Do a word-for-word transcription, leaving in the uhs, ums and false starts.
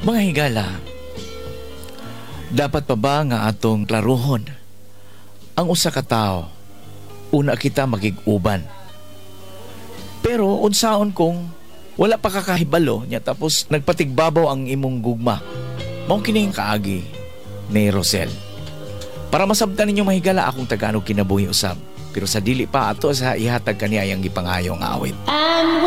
Mga higala, dapat pa ba nga atong klaruhon ang usa ka tawo una kita magig-uban? Pero unsaon kung wala pa kakahibalo niya tapos nagpatigbabaw ang imong gugma? Mao kining kaagi ni Rosel. Para masabtan ninyo mahigala akong Tagalog kinabuhi usab. Pero sa dili pa ato sa ihatag kaniya yang gipangayo nga awit.